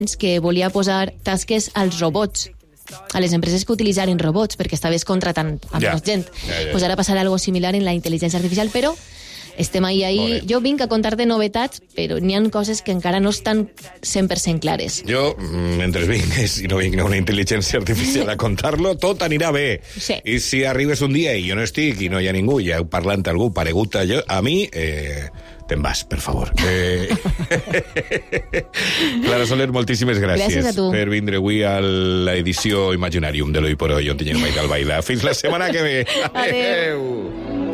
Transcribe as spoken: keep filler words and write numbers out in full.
que volia posar tasques als robots, a les empreses que utilitzaren robots, perquè estaves contratant a Ja. menys gent. Ja, ja, ja. Pues ara passarà algo similar en la intel·ligència artificial, però estem ahí, ahí. Molt bé. Jo vinc a contar-te novetats, però n'hi ha coses que encara no estan cent per cent clares. Jo, mm, mentre vingues i no vinga una intel·ligència artificial a contar-lo, tot anirà bé. Sí. I si arribes un dia i jo no estic i no hi ha ningú, i heu parlant algú paregut a, jo, a mi, eh, te'n vas, per favor. Eh... Clara Soler, moltíssimes gràcies, Gràcies a tu. per vindre avui a l'edició Imaginarium de l'Hoy por Hoy, on tinguem Maital Baila. Fins la setmana que ve. Adéu.